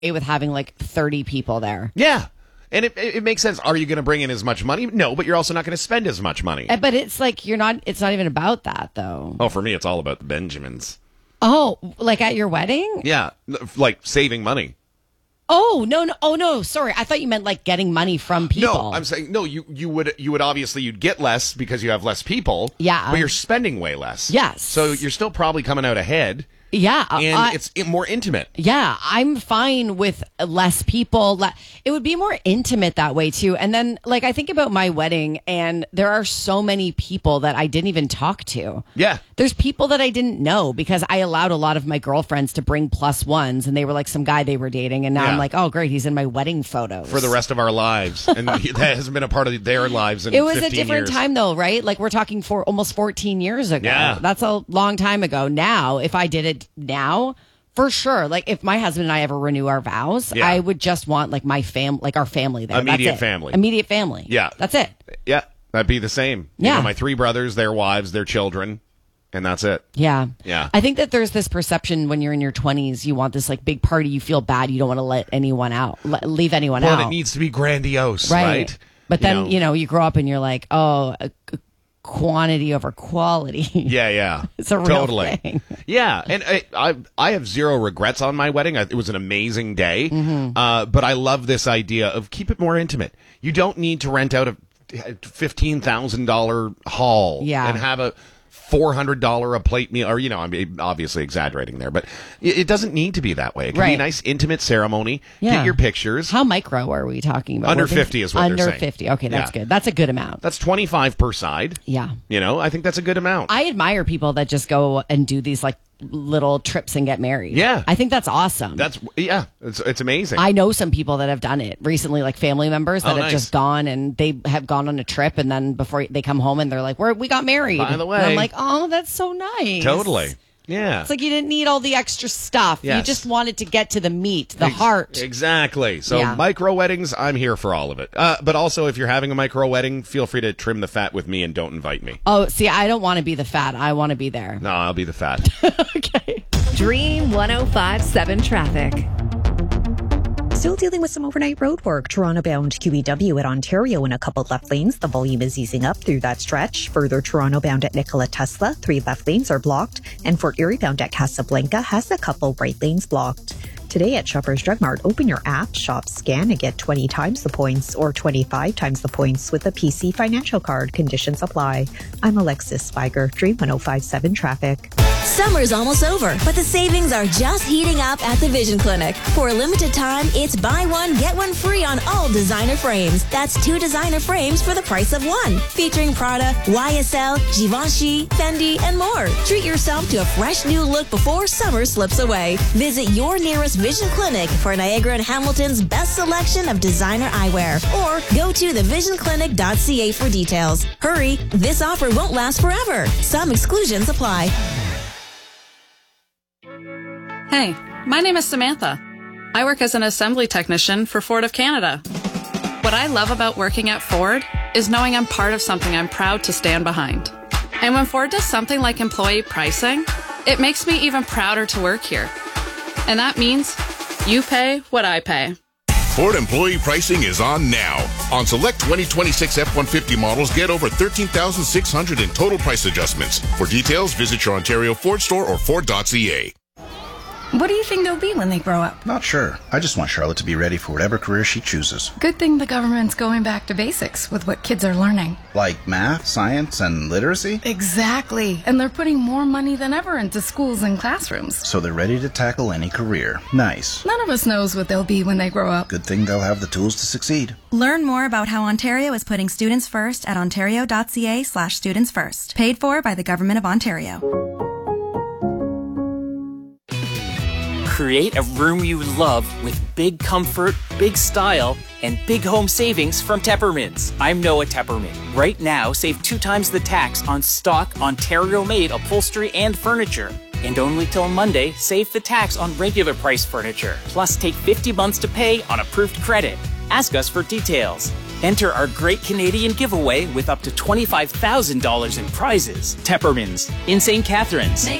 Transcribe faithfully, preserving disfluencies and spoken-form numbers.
with having like thirty people there. Yeah. And it, it makes sense. Are you going to bring in as much money? No, but you're also not going to spend as much money. But it's like you're not, it's not even about that though. Oh, for me, it's all about the Benjamins. Oh, like at your wedding? Yeah. Like saving money. Oh, no, no. Oh, no. Sorry. I thought you meant like getting money from people. No, I'm saying, no, you, you would, you would obviously, you'd get less because you have less people. Yeah. But you're spending way less. Yes. So you're still probably coming out ahead. Yeah. And uh, it's more intimate. Yeah. I'm fine with less people. It would be more intimate that way too. And then like I think about my wedding and there are so many people that I didn't even talk to. Yeah. There's people that I didn't know because I allowed a lot of my girlfriends to bring plus ones and they were like some guy they were dating. And now Yeah. I'm like, oh, great. He's in my wedding photos. For the rest of our lives. And that hasn't been a part of their lives in It was a fifteen different years. time though, right? Like we're talking for almost fourteen years ago. Yeah. That's a long time ago. Now, if I did it now, for sure. Like if my husband and I ever renew our vows, Yeah. I would just want like my fam, like our family there. Immediate That's it. family. Immediate family. Yeah. That's it. Yeah. That'd be the same. You Yeah. know, my three brothers, their wives, their children. And that's it. Yeah. Yeah. I think that there's this perception when you're in your twenties, you want this like big party, you feel bad, you don't want to let anyone out, let, leave anyone Well, out. it needs to be grandiose, right. right? But You then, know. you know, you grow up and you're like, oh, uh, quantity over quality. Yeah, yeah. It's a real totally. thing. Yeah, and I, I I have zero regrets on my wedding. I, it was an amazing day, Mm-hmm. uh, but I love this idea of keep it more intimate. You don't need to rent out a fifteen thousand dollar hall Yeah. and have a four hundred dollars a plate meal, or, you know, I'm obviously exaggerating there, but it, it doesn't need to be that way. It can be Right. a nice, intimate ceremony. Yeah. Get your pictures. How micro are we talking about? Under We're thinking- fifty is what they're Under saying. fifty. Okay, that's Yeah. good. That's a good amount. That's twenty-five per side. Yeah. You know, I think that's a good amount. I admire people that just go and do these like little trips and get married. Yeah. I think that's awesome. That's, yeah, it's, it's amazing. I know some people that have done it recently, like family members that Oh, have nice. just gone and they have gone on a trip and then before they come home and they're like, "We're we got married." By the way. And I'm like, oh, that's so nice. Totally. Yeah. It's like you didn't need all the extra stuff. You Yes. just wanted to get to the meat, the Ex- heart. Exactly. So Yeah. micro weddings, I'm here for all of it. Uh, but also, if you're having a micro wedding, feel free to trim the fat with me and don't invite me. Oh, see, I don't want to be the fat. I want to be there. No, I'll be the fat. Okay. Dream one oh five point seven traffic. Still dealing with some overnight road work. Toronto-bound Q E W at Ontario in a couple left lanes. The volume is easing up through that stretch. Further, Toronto-bound at Nikola Tesla, three left lanes are blocked. And Fort Erie-bound at Casablanca has a couple right lanes blocked. Today at Shoppers Drug Mart, open your app, shop, scan, and get twenty times the points or twenty-five times the points with a P C financial card. Conditions apply. I'm Alexis Spiger, Dream one oh five point seven traffic. Summer's almost over, but the savings are just heating up at the Vision Clinic. For a limited time, it's buy one, get one free on all designer frames. That's two designer frames for the price of one. Featuring Prada, Y S L, Givenchy, Fendi, and more. Treat yourself to a fresh new look before summer slips away. Visit your nearest Vision Clinic for Niagara and Hamilton's best selection of designer eyewear. Or go to the vision clinic dot c a for details. Hurry, this offer won't last forever. Some exclusions apply. Hey, my name is Samantha. I work as an assembly technician for Ford of Canada. What I love about working at Ford is knowing I'm part of something I'm proud to stand behind. And when Ford does something like employee pricing, it makes me even prouder to work here. And that means you pay what I pay. Ford employee pricing is on now. On select twenty twenty-six F one fifty models, get over thirteen thousand six hundred dollars in total price adjustments. For details, visit your Ontario Ford store or Ford dot c a. What do you think they'll be when they grow up? Not sure. I just want Charlotte to be ready for whatever career she chooses. Good thing the government's going back to basics with what kids are learning. Like math, science, and literacy? Exactly. And they're putting more money than ever into schools and classrooms. So they're ready to tackle any career. Nice. None of us knows what they'll be when they grow up. Good thing they'll have the tools to succeed. Learn more about how Ontario is putting students first at ontario dot c a slash students first. Paid for by the Government of Ontario. Create a room you love with big comfort, big style, and big home savings from Teppermans. I'm Noah Tepperman. Right now, save two times the tax on stock Ontario-made upholstery and furniture. And only till Monday, save the tax on regular price furniture. Plus, take fifty months to pay on approved credit. Ask us for details. Enter our Great Canadian Giveaway with up to twenty-five thousand dollars in prizes. Teppermans in Saint Catharines. Make